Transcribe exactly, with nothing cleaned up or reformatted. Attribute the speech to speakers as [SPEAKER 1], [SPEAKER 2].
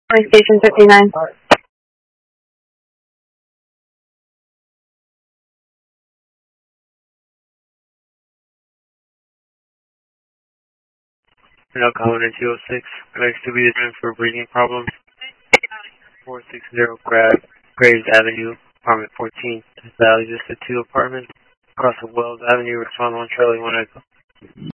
[SPEAKER 1] Police Station fifty-nine.
[SPEAKER 2] Now calling in two oh six. Next to be the for breathing problems. four sixty Grab, Graves Avenue, apartment fourteen. Valley Vista two apartment. Across the Wells Avenue, respond one Charlie one Echo.